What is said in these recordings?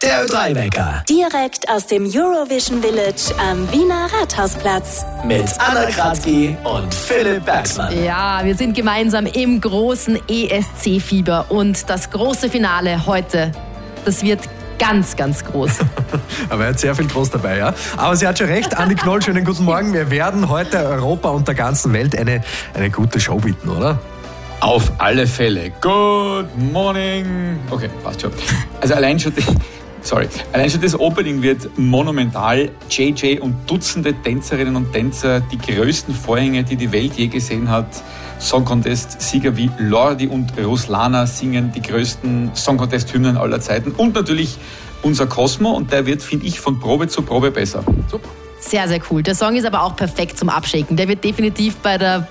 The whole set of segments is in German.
Der Ö3-Wecker. Direkt aus dem Eurovision Village am Wiener Rathausplatz. Mit Anna Kratzky und Philipp Bergsmann. Ja, wir sind gemeinsam im großen ESC-Fieber und das große Finale heute, das wird ganz, ganz groß. Aber er hat sehr viel groß dabei, ja. Aber sie hat schon recht, Andi Knoll, schönen guten Morgen. Wir werden heute Europa und der ganzen Welt eine gute Show bieten, oder? Auf alle Fälle. Good morning. Okay, passt schon. Also allein schon das Opening wird monumental. JJ und Dutzende Tänzerinnen und Tänzer, die größten Vorhänge, die die Welt je gesehen hat. Song Contest-Sieger wie Lordi und Ruslana singen die größten Song Contest-Hymnen aller Zeiten. Und natürlich unser Cosmo, und der wird, finde ich, von Probe zu Probe besser. Super. Sehr, sehr cool. Der Song ist aber auch perfekt zum Abschaken. Der wird definitiv bei der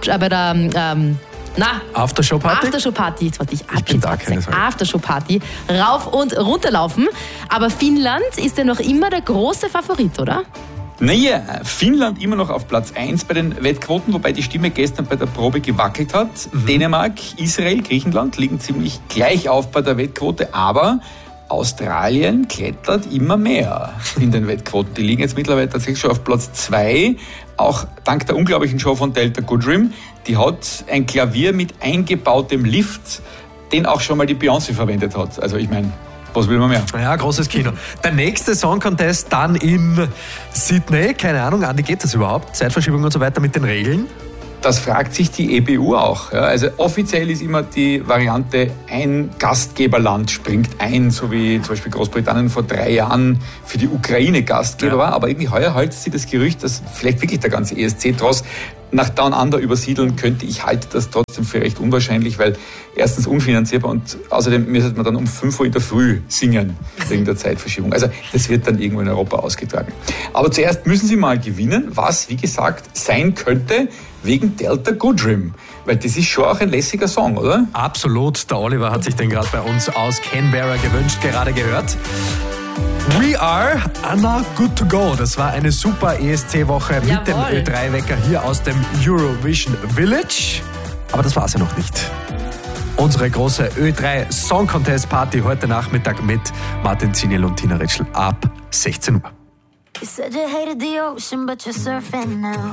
Aftershow-Party? Aftershow-Party, jetzt wollte ich bin da, keine Sorge. Aftershow-Party, rauf und runterlaufen. Aber Finnland ist ja noch immer der große Favorit, oder? Naja, Finnland immer noch auf Platz 1 bei den Wettquoten, wobei die Stimme gestern bei der Probe gewackelt hat. Dänemark, Israel, Griechenland liegen ziemlich gleich auf bei der Wettquote, aber Australien klettert immer mehr in den Wettquoten. Die liegen jetzt mittlerweile tatsächlich schon auf Platz 2, auch dank der unglaublichen Show von Delta Goodrem. Die hat ein Klavier mit eingebautem Lift, den auch schon mal die Beyoncé verwendet hat. Also ich meine, was will man mehr? Ja, großes Kino. Der nächste Song Contest dann in Sydney. Keine Ahnung, Andi, geht das überhaupt? Zeitverschiebung und so weiter mit den Regeln? Das fragt sich die EBU auch. Ja, also offiziell ist immer die Variante, ein Gastgeberland springt ein, so wie zum Beispiel Großbritannien vor 3 Jahren für die Ukraine Gastgeber war. Aber irgendwie heuer hält sich das Gerücht, dass vielleicht wirklich der ganze ESC-Tross nach Down Under übersiedeln könnte. Ich halte das trotzdem für recht unwahrscheinlich, weil erstens unfinanzierbar und außerdem müsste man dann um 5 Uhr in der Früh singen wegen der Zeitverschiebung. Also das wird dann irgendwo in Europa ausgetragen. Aber zuerst müssen sie mal gewinnen, was, wie gesagt, sein könnte wegen Delta Goodrem. Weil das ist schon auch ein lässiger Song, oder? Absolut. Der Oliver hat sich den gerade bei uns aus Canberra gewünscht, gerade gehört. We are Anna Good to Go. Das war eine super ESC-Woche mit dem Ö3-Wecker hier aus dem Eurovision Village. Aber das war es ja noch nicht. Unsere große Ö3 Song Contest Party heute Nachmittag mit Martin Ziniel und Tina Ritschl ab 16 Uhr. You said you hated the ocean, but you're surfing now.